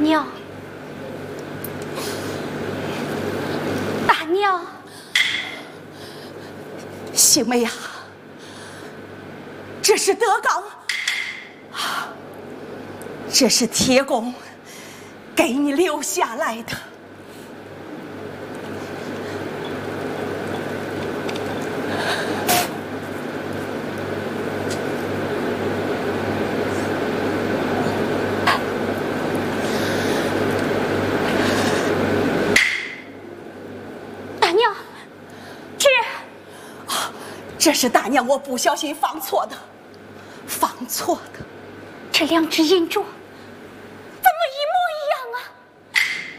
娘，大娘， 杏梅呀，这是德刚，这是铁公给你留下来的。这是大娘我不小心放错的， 这2只银镯